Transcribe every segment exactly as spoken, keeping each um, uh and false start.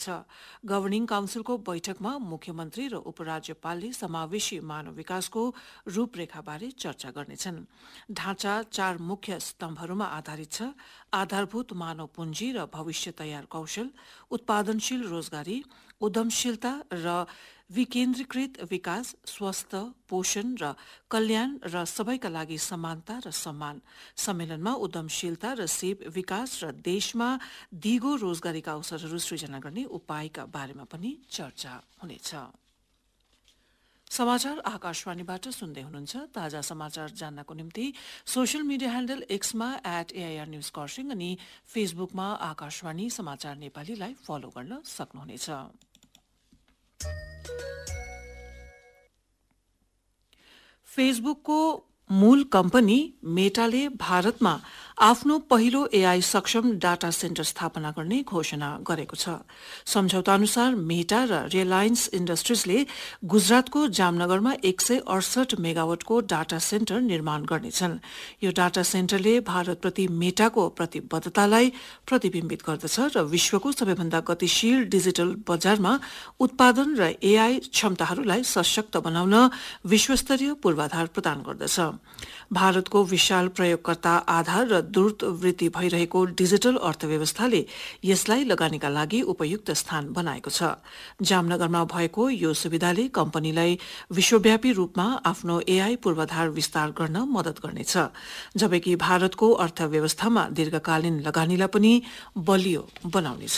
हुनेछ। गभर्निङ काउन्सिलको बैठकमा मुख्यमन्त्री र उपराज्यपालले समावेशी मानव विकासको रूपरेखाबारे चर्चा गर्नेछन्। ढाँचा चार मुख्य स्तम्भहरूमा आधारित छ: आधारभूत मानव पुँजी र भविष्य तयार कौशल, उत्पादनशील रोजगारी, उद्यमशीलता र विकेन्द्रीकृत विकास, स्वस्थ, पोषण र कल्याण र सबैका लागि समानता र सम्मान। सम्मेलनमा उद्यमशीलता र सेव विकास र देशमा दिगो रोजगारीका अवसरहरू सृजना गर्ने उपायका बारेमा पनि चर्चा हुनेछ। समाचार आकाशवाणीबाट सुन्दै हुनुहुन्छ। ताजा समाचार जान्नको निम्ति social media handle एक्समा at AIR news Kurseong अनि फेसबुकमा आकाशवाणी समाचार नेपालीलाई फलो गर्न सक्नुहुनेछ। फेसबुकको मूल कम्पनी मेटाले भारतमा आफ्नो पहिलो एआई सक्षम डाटा सेन्टर स्थापना गर्ने घोषणा गरेको छ। सम्झौता अनुसार मेटा र रिलायन्स इन्डस्ट्रिजले गुजरातको जामनगरमा एक सय अडसठ मेगावाटको डाटा सेन्टर निर्माण गर्नेछन्। यो डाटा सेन्टरले भारतप्रति मेटाको प्रतिबद्धतालाई प्रतिबिम्बित गर्दछ र विश्वको सबैभन्दा गतिशील डिजिटल बजारमा उत्पादन र एआई क्षमताहरूलाई सशक्त बनाउन विश्वस्तरीय पूर्वाधार प्रदान गर्दछ। भारतको विशाल प्रयोगकर्ता आधार र द्रुत वृद्धि भइरहेको डिजिटल अर्थव्यवस्थाले यसलाई लगानीका लागि उपयुक्त स्थान बनाएको छ। जामनगरमा भएको यो सुविधाले कम्पनीलाई विश्वव्यापी रूपमा आफ्नो एआई पूर्वाधार विस्तार गर्न मद्दत गर्नेछ, जबकि भारतको अर्थव्यवस्थामा दीर्घकालीन लगानीलाई पनि बलियो बनाउनेछ।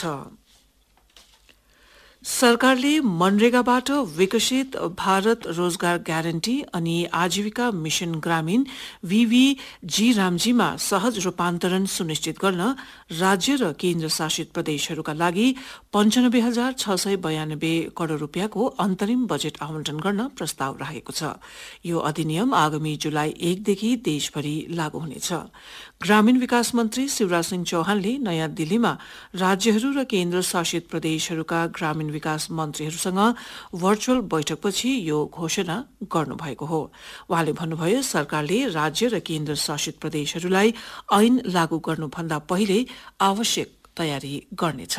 सरकारले मनरेगाबाट विकसित भारत रोजगार ग्यारेन्टी अनि आजीविका मिशन ग्रामीण वीवीजी रामजीमा सहज रूपान्तरण सुनिश्चित गर्न राज्य र केन्द्र शासित प्रदेशहरूका लागि पञ्चानब्बे हजार छ सय बयानब्बे करोड़ रूपियाँको अन्तरिम बजेट आवन्टन गर्न प्रस्ताव राखेको छ। यो अधिनियम आगामी जुलाई एकदेखि देशभरि लागू हुनेछ। ग्रामीण विकास मन्त्री शिवराज सिंह चौहानले नयाँ दिल्लीमा राज्यहरू र केन्द्र शासित प्रदेशहरूका ग्रामीण विकास मन्त्रीहरूसँग भर्चुअल बैठकपछि यो घोषणा गर्नुभएको हो। उहाँले भन्नुभयो, सरकारले राज्य र केन्द्र शासित प्रदेशहरूलाई ऐन लागू गर्नुभन्दा पहिले आवश्यक तयारी गर्नेछ।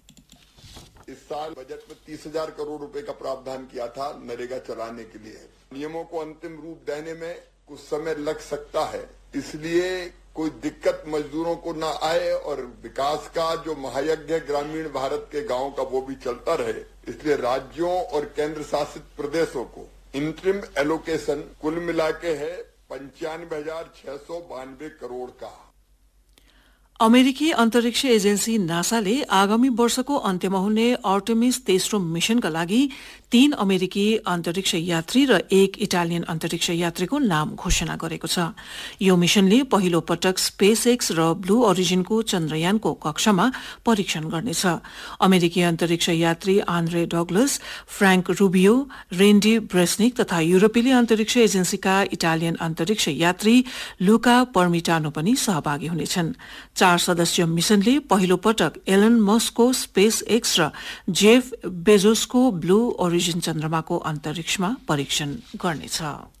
इस साल बजट में तीस हजार करोड़ रुपए का प्रावधान किया था नरेगा चलाने के लिए। नियमों को अंतिम रूप देने में कुछ समय लग सकता है, इसलिए कोई दिक्कत मजदूरों को न आए और विकास का जो महायज्ञ है ग्रामीण भारत के गांव का वो भी चलता रहे, इसलिए राज्यों और केंद्र शासित प्रदेशों को इंटरिम एलोकेशन कुल मिला के है पंचानवे हजार छह सौ बानवे करोड़ का। अमेरिकी अन्तरिक्ष एजेन्सी नासाले आगामी वर्षको अन्त्यमा हुने आर्टेमिस तेस्रो मिशनका लागि तीन अमेरिकी अन्तरिक्ष यात्री र एक इटालियन अन्तरिक्ष यात्रीको नाम घोषणा गरेको छ। यो मिशनले पहिलो पटक स्पेस एक्स र ब्लू ओरिजिनको चन्द्रयानको कक्षामा परीक्षण गर्नेछ। अमेरिकी अन्तरिक्ष यात्री Andre Douglas, Frank Rubio, Randy ब्रेस्निक तथा युरोपेली अन्तरिक्ष एजेन्सीका इटालियन अन्तरिक्ष यात्री लुका पर्मिटानो पनि सहभागी हुनेछन्। चार सदस्यीय मिशनले पहिलो पटक एलन मस्कको स्पेस एक्स र जेफ बेजोसको ब्लू ओरिजिन चन्द्रमाको अन्तरिक्षमा परीक्षण गर्नेछ।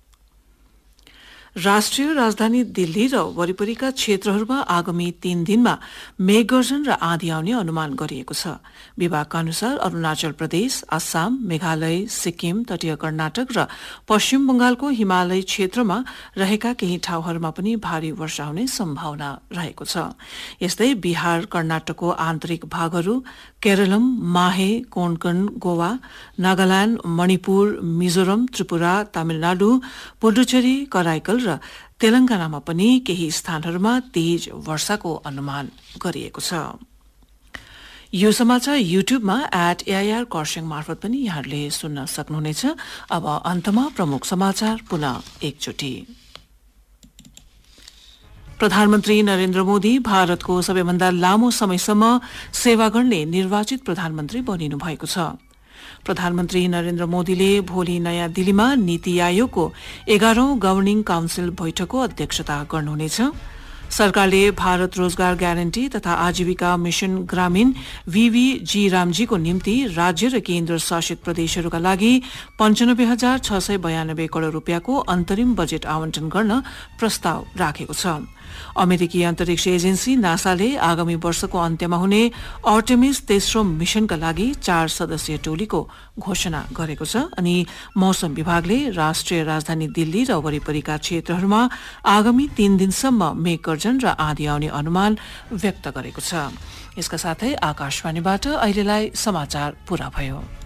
राष्ट्रिय राजधानी दिल्ली र वरिपरिका क्षेत्रहरूमा आगामी तीन दिनमा मेघगर्जन र आँधी आउने अनुमान गरिएको छ। विभागका अनुसार अरूणाचल प्रदेश, आसाम, मेघालय, सिक्किम, तटीय कर्नाटक र पश्चिम बंगालको हिमालय क्षेत्रमा रहेका केही ठाउँहरूमा पनि भारी वर्षा हुने सम्भावना रहेको छ। यस्तै बिहार, कर्नाटकको आन्तरिक भागहरू, केरलम, माहे, कोंकण, गोवा, नागाल्याण्ड, मणिपुर, मिजोरम, त्रिपुरा, तमिलनाडु, पुडुचेरी, कराइकल र तेलंगानामा पनि केही स्थानहरूमा तेज वर्षाको अनुमान गरिएको छ। यो समाचार युट्युबमा एट एआईआर खरसाङ मार्फत पनि यहाँहरूले सुन्न सक्नुहुनेछ। अब अन्तमा प्रमुख समाचार पुनः एकचोटि। प्रधानमन्त्री नरेन्द्र मोदी भारतको सबैभन्दा लामो समयसम्म सेवा गर्ने निर्वाचित प्रधानमन्त्री बनिनु भएको छ। प्रधानमन्त्री नरेन्द्र मोदीले भोलि नयाँ दिल्लीमा नीति आयोगको एघारौं गभर्निङ काउन्सिल बैठकको अध्यक्षता गर्नुहुनेछ। सरकारले भारत रोजगार ग्यारेन्टी तथा आजीविका मिशन ग्रामीण वीवीजी रामजीको निम्ति राज्य र केन्द्र शासित प्रदेशहरूका लागि पञ्चानब्बे हजार छ सय बयानब्बे करोड़ रूपियाँको अन्तरिम बजेट आवन्टन गर्न प्रस्ताव राखेको छ। अमेरिकी अन्तरिक्ष एजेन्सी नासाले आगामी वर्षको अन्त्यमा हुने आर्टेमिस तेस्रो मिशनका लागि चार सदस्यीय टोलीको घोषणा गरेको छ अनि मौसम विभागले राष्ट्रिय राजधानी दिल्ली र वरिपरिका क्षेत्रहरूमा आगामी तीन दिनसम्म मेघगर्जन र आँधी आउने अनुमान व्यक्त गरेको छ। यसका साथै आकाशवाणीबाट अहिलेलाई समाचार पूरा भयो।